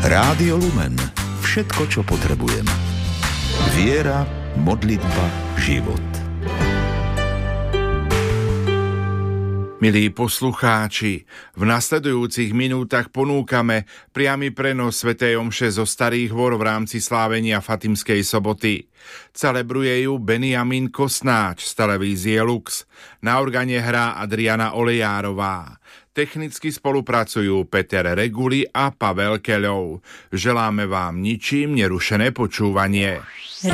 Rádio Lumen. Všetko, čo potrebujem. Viera, modlitba, život. Milí poslucháči, v nasledujúcich minútach ponúkame priamy prenos svätej omše zo Starých Hôr v rámci slávenia Fatimskej soboty. Celebruje ju Benjamin Kosnáč z televízie Lux. Na organe hrá Adriana Olejárová. Technicky spolupracujú Peter Reguli a Pavel Keľov. Želáme vám ničím nerušené počúvanie.